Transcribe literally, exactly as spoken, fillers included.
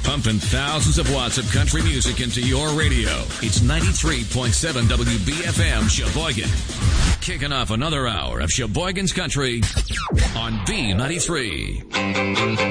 Pumping thousands of watts of country music into your radio. It's ninety-three point seven W B F M Sheboygan. Kicking off another hour of Sheboygan's Country on B ninety-three.